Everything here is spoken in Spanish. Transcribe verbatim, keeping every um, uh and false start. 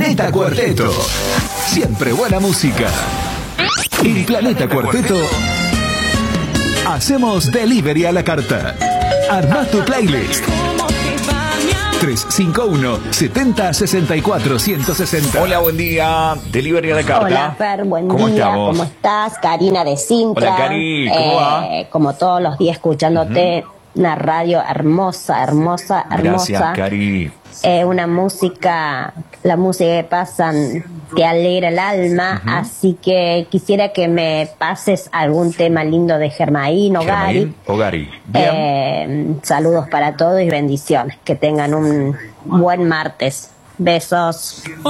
Planeta Cuarteto. Siempre buena música. En Planeta Cuarteto hacemos delivery a la carta. Armá tu playlist. tres cinco uno, siete cero, seis cuatro, uno seis cero. Hola, buen día. Delivery a la carta. Hola, Fer, buen ¿Cómo día. estamos? ¿Cómo estás? Karina de Sintra. Hola, Cari. ¿Cómo eh, va? Como todos los días escuchándote. Uh-huh. Una radio hermosa, hermosa, hermosa. Gracias, Cari. Eh, una música, la música que pasan te alegra el alma, uh-huh. Así que quisiera que me pases algún tema lindo de Germain o Gary. o Gary. Bien. Eh, saludos para todos y bendiciones. Que tengan un buen martes. Besos.